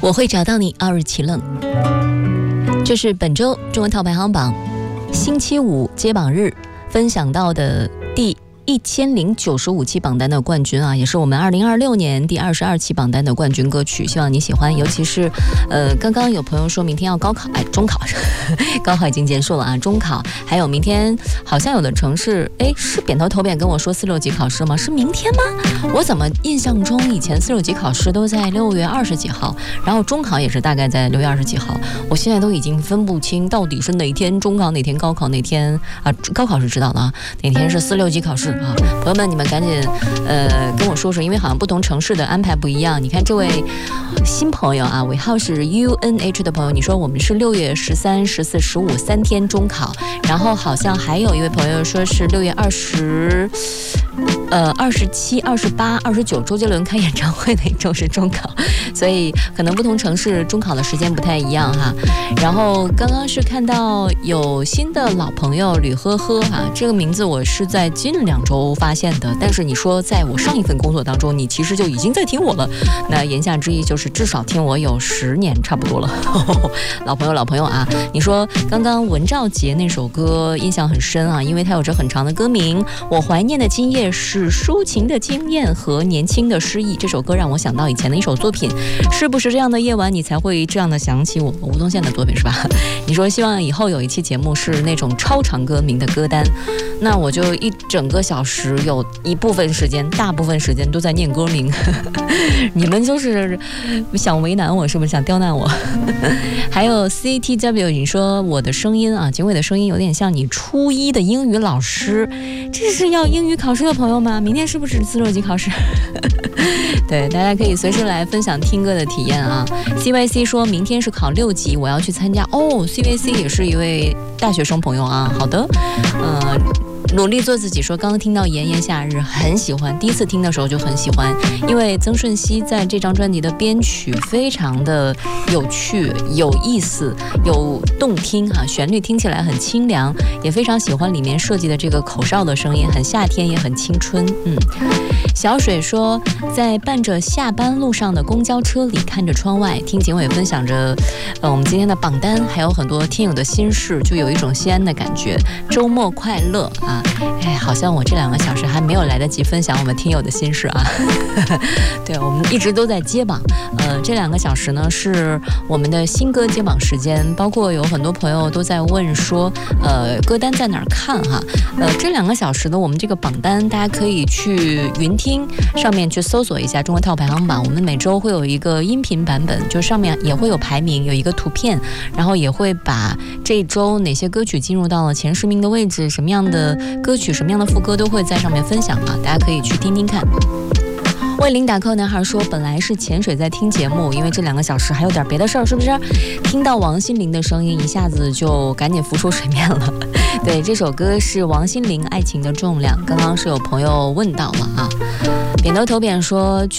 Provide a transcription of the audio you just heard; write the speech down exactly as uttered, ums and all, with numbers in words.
我会找到你，二日其愣。这是本周中文套排行榜星期五揭榜日分享到的第一千零九十五期榜单的冠军啊，也是我们二零二六年第二十二期榜单的冠军歌曲，希望你喜欢。尤其是呃，刚刚有朋友说明天要高考，哎，中考，高考已经结束了啊，中考，还有明天好像有的城市，哎，是扁头头扁跟我说四六级考试吗？是明天吗？我怎么印象中以前四六级考试都在六月二十几号，然后中考也是大概在六月二十几号，我现在都已经分不清到底是哪天中考哪天高考哪天啊，高考是知道的啊，哪天是四六级考试啊。朋友们，你们赶紧呃跟我说说，因为好像不同城市的安排不一样。你看这位新朋友啊，尾号是 U N H 的朋友，你说我们是六月十三、十四、十五三天中考，然后好像还有一位朋友说是六月二十。呃，二十七、二十八、二十九，周杰伦开演唱会那周是中考，所以可能不同城市中考的时间不太一样哈。然后刚刚是看到有新的老朋友吕呵呵哈，这个名字我是在近两周发现的，但是你说在我上一份工作当中，你其实就已经在听我了，那言下之意就是至少听我有十年差不多了。老朋友，老朋友啊！你说刚刚文兆杰那首歌印象很深啊，因为它有着很长的歌名，我怀念的今夜是抒情的经验和年轻的诗意。这首歌让我想到以前的一首作品，是不是这样的夜晚你才会这样的想起我？吴宗宪的作品是吧？你说希望以后有一期节目是那种超长歌名的歌单，那我就一整个小时有一部分时间，大部分时间都在念歌名。你们就是想为难我，是不是想刁难我？还有 C T W， 你说我的声音啊，警卫的声音有点像你初一的英语老师，这是要英语考试的朋友吗？明天是不是四六级考试？对，大家可以随时来分享听歌的体验啊。C Y C 说明天是考六级，我要去参加哦。C Y C 也是一位大学生朋友啊。好的，呃。努力做自己说刚刚听到炎炎夏日很喜欢，第一次听的时候就很喜欢，因为曾舜晞在这张专辑的编曲非常的有趣有意思有动听哈、啊，旋律听起来很清凉，也非常喜欢里面设计的这个口哨的声音，很夏天也很青春。嗯，小水说在伴着下班路上的公交车里看着窗外，听警伟分享着呃我们今天的榜单，还有很多听友的心事，就有一种西安的感觉，周末快乐啊。哎，好像我这两个小时还没有来得及分享我们听友的心事啊。对，我们一直都在接榜，呃，这两个小时呢是我们的新歌接榜时间，包括有很多朋友都在问说，呃，歌单在哪儿看哈？呃，这两个小时的我们这个榜单，大家可以去云听上面去搜索一下中国套排行榜，我们每周会有一个音频版本，就上面也会有排名，有一个图片，然后也会把这周哪些歌曲进入到了前十名的位置，什么样的歌曲什么样的副歌都会在上面分享啊，大家可以去听听看。为零打 call 男孩说本来是潜水在听节目，因为这两个小时还有点别的事儿，是不是？听到王心凌的声音一下子就赶紧浮出水面了。对，这首歌是王心凌《爱情的重量》，刚刚是有朋友问到了啊。扁头头扁说